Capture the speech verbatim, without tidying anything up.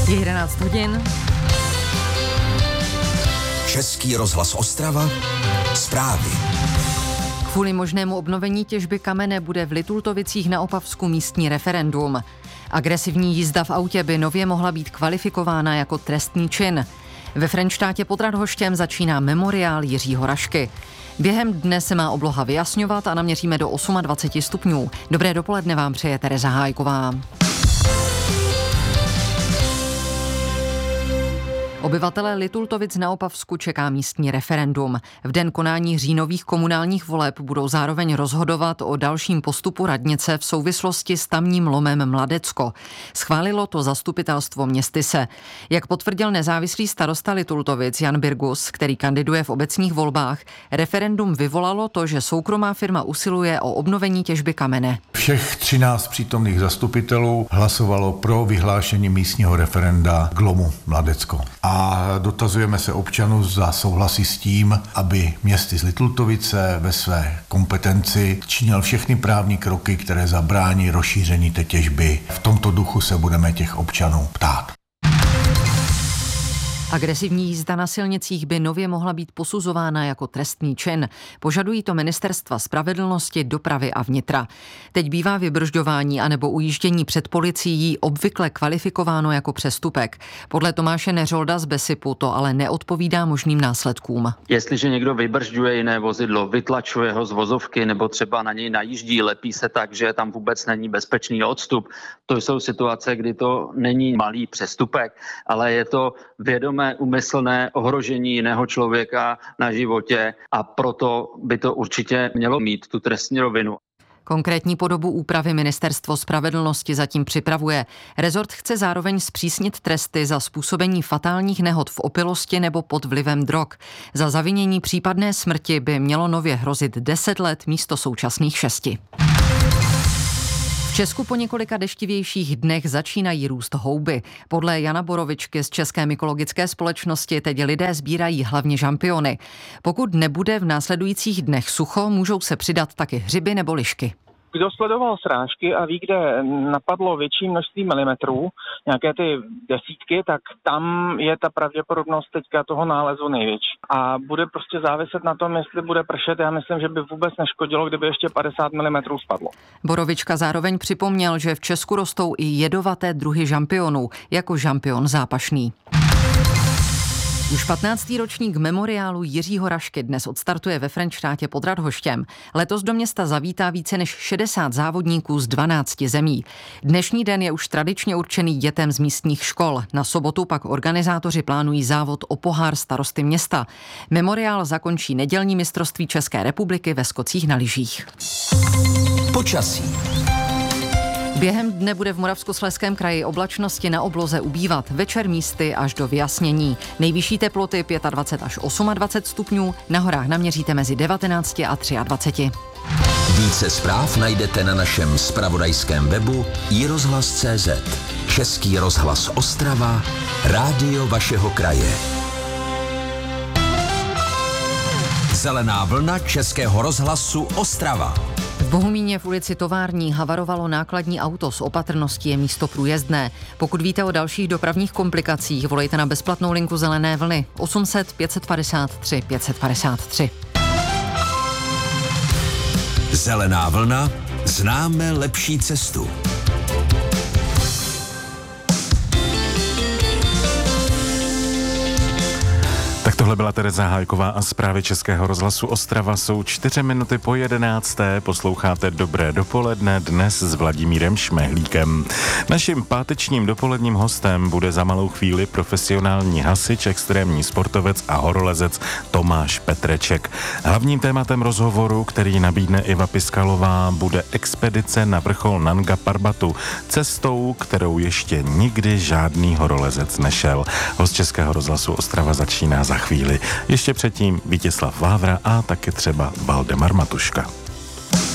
Je jedenáct hodin. Český rozhlas Ostrava. Zprávy. Kvůli možnému obnovení těžby kamene bude v Litultovicích na Opavsku místní referendum. Agresivní jízda v autě by nově mohla být kvalifikována jako trestný čin. Ve Frenštátě pod Radhoštěm začíná memoriál Jiřího Rašky. Během dne se má obloha vyjasňovat a naměříme do dvacet osm stupňů. Dobré dopoledne vám přeje Tereza Hájková. Obyvatele Litultovic na Opavsku čeká místní referendum. V den konání říjnových komunálních voleb budou zároveň rozhodovat o dalším postupu radnice v souvislosti s tamním lomem Mladecko. Schválilo to zastupitelstvo Městyse. Jak potvrdil nezávislý starosta Litultovic Jan Birgus, který kandiduje v obecních volbách, referendum vyvolalo to, že soukromá firma usiluje o obnovení těžby kamene. Všech třináct přítomných zastupitelů hlasovalo pro vyhlášení místního referenda k lomu Mladecko. A dotazujeme se občanů, zda souhlasí s tím, aby město z Litultovice ve své kompetenci činil všechny právní kroky, které zabrání rozšíření té těžby. V tomto duchu se budeme těch občanů ptát. Agresivní jízda na silnicích by nově mohla být posuzována jako trestný čin. Požadují to ministerstva spravedlnosti, dopravy a vnitra. Teď bývá vybržďování anebo ujíždění před policií obvykle kvalifikováno jako přestupek. Podle Tomáše Neřolda z Besipu to ale neodpovídá možným následkům. Jestliže někdo vybržďuje jiné vozidlo, vytlačuje ho z vozovky nebo třeba na něj najíždí, lepí se tak, že tam vůbec není bezpečný odstup, to jsou situace, kdy to není malý přestupek, ale je to vědomé úmyslné ohrožení jiného člověka na životě a proto by to určitě mělo mít tu trestní rovinu. Konkrétní podobu úpravy ministerstvo spravedlnosti zatím připravuje. Rezort chce zároveň zpřísnit tresty za způsobení fatálních nehod v opilosti nebo pod vlivem drog. Za zavinění případné smrti by mělo nově hrozit deset let místo současných šesti. V Česku po několika deštivějších dnech začínají růst houby. Podle Jana Borovičky z České mykologické společnosti teď lidé sbírají hlavně žampiony. Pokud nebude v následujících dnech sucho, můžou se přidat taky hřiby nebo lišky. Kdo sledoval srážky a ví, kde napadlo větší množství milimetrů, nějaké ty desítky, tak tam je ta pravděpodobnost teďka toho nálezu největší. A bude prostě záviset na tom, jestli bude pršet. Já myslím, že by vůbec neškodilo, kdyby ještě padesát milimetrů spadlo. Borovička zároveň připomněl, že v Česku rostou i jedovaté druhy žampionů, jako žampion zápašný. Už patnáctý ročník memoriálu Jiřího Rašky dnes odstartuje ve Frenštátě pod Radhoštěm. Letos do města zavítá více než šedesát závodníků z dvanácti zemí. Dnešní den je už tradičně určený dětem z místních škol. Na sobotu pak organizátoři plánují závod o pohár starosty města. Memoriál zakončí nedělní mistrovství České republiky ve skocích na lyžích. Počasí. Během dne bude v Moravskoslezském kraji oblačnosti na obloze ubývat, večer místy až do vyjasnění. Nejvyšší teploty dvacet pět až dvacet osm stupňů, na horách naměříte mezi devatenáct a dvacet tři. Více zpráv najdete na našem zpravodajském webu i rozhlas tečka cé zet. Český rozhlas Ostrava, rádio vašeho kraje. Zelená vlna Českého rozhlasu Ostrava. V Bohumíně v ulici Tovární havarovalo nákladní auto, s opatrností je místo průjezdné. Pokud víte o dalších dopravních komplikacích, volejte na bezplatnou linku Zelené vlny osm set pět padesát tři pět padesát tři. Zelená vlna, známe lepší cestu. Tak tohle byla Tereza Hájková a zprávy Českého rozhlasu Ostrava jsou čtyři minuty po jedenácté. Posloucháte Dobré dopoledne dnes s Vladimírem Šmehlíkem. Naším pátečním dopoledním hostem bude za malou chvíli profesionální hasič, extrémní sportovec a horolezec Tomáš Petreček. Hlavním tématem rozhovoru, který nabídne Iva Piskalová, bude expedice na vrchol Nanga Parbatu, cestou, kterou ještě nikdy žádný horolezec nešel. Host Českého rozhlasu Ostrava začíná za chvíli. Ještě předtím Vítězslav Vávra a taky třeba Valdemar Matuška.